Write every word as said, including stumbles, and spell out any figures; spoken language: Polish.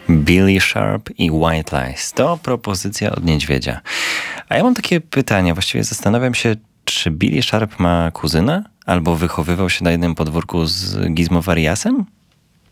Billy Sharp i White Lies. To propozycja od niedźwiedzia. A ja mam takie pytanie, właściwie zastanawiam się, czy Billy Sharp ma kuzyna? Albo wychowywał się na jednym podwórku z Gizmo Variasem?